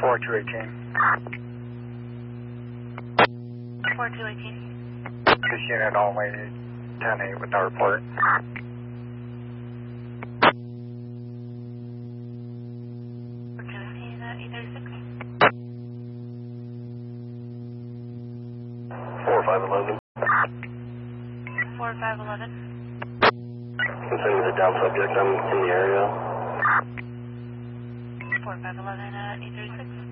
4218. 4218. This unit only 10-8 with no report. Four 511. 4511. Concerning the down subject, I'm in the area. 4511, 836.